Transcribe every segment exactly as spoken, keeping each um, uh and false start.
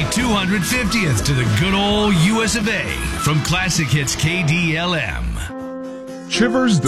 two hundred fiftieth to the good old U S of A from Classic Hits K D L M. Chivers.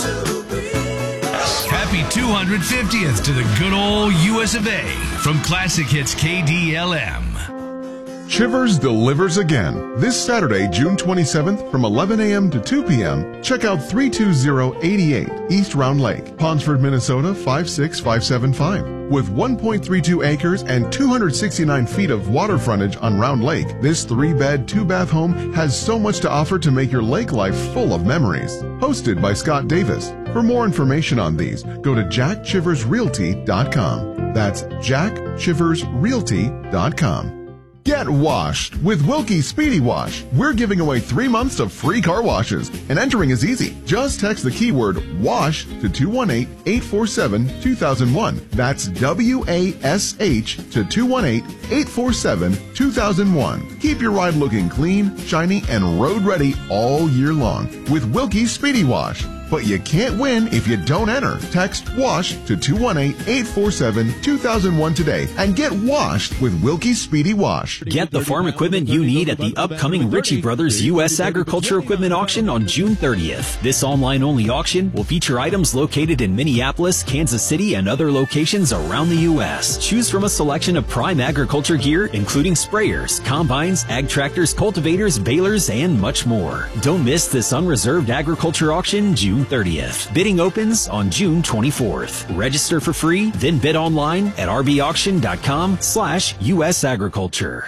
Happy two hundred fiftieth to the good old U S of A from Classic Hits K D L M. Chivers delivers again. This Saturday, June twenty-seventh from eleven a.m. to two p.m. Check out three two zero eight eight East Round Lake, Ponsford, Minnesota five six five seven five. With one point three two acres and two hundred sixty-nine feet of water frontage on Round Lake, this three-bed, two-bath home has so much to offer to make your lake life full of memories. Hosted by Scott Davis. For more information on these, go to jack chivers realty dot com. That's jack chivers realty dot com. Get washed with Wilkie Speedy Wash. We're giving away three months of free car washes, and entering is easy. Just text the keyword WASH to two one eight, eight four seven, two thousand one. That's W A S H to two one eight, eight four seven, two thousand one. Keep your ride looking clean, shiny, and road ready all year long with Wilkie Speedy Wash. But you can't win if you don't enter. Text WASH to two one eight, eight four seven, two thousand one today and get washed with Wilkie Speedy Wash. Get the farm equipment you need at the upcoming Ritchie Brothers U S Agriculture Equipment Auction on June thirtieth. This online-only auction will feature items located in Minneapolis, Kansas City, and other locations around the U S. Choose from a selection of prime agriculture gear, including sprayers, combines, ag tractors, cultivators, balers, and much more. Don't miss this unreserved agriculture auction June thirtieth. Bidding opens on June twenty-fourth. Register for free, then bid online at r b auction dot com slash U S agriculture.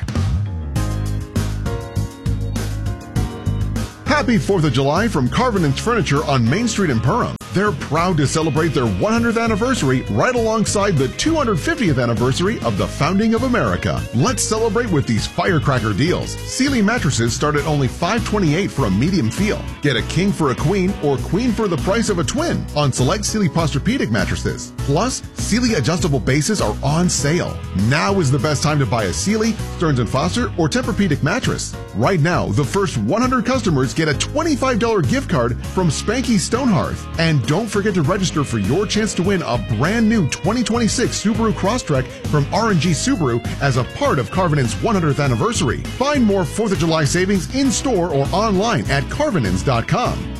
Happy fourth of July from Carvinen's Furniture on Main Street in Perham. They're proud to celebrate their one hundredth anniversary right alongside the two hundred fiftieth anniversary of the founding of America. Let's celebrate with these firecracker deals. Sealy mattresses start at only five hundred twenty-eight dollars for a medium feel. Get a king for a queen or queen for the price of a twin on select Sealy Posturepedic mattresses. Plus, Sealy adjustable bases are on sale. Now is the best time to buy a Sealy, Stearns and Foster, or Tempur-Pedic mattress. Right now, the first one hundred customers get a twenty-five dollars gift card from Spanky Stonehearth. And don't forget to register for your chance to win a brand new twenty twenty-six Subaru Crosstrek from R and G Subaru as a part of Carvinen's one hundredth anniversary. Find more fourth of July savings in store or online at carvinens dot com.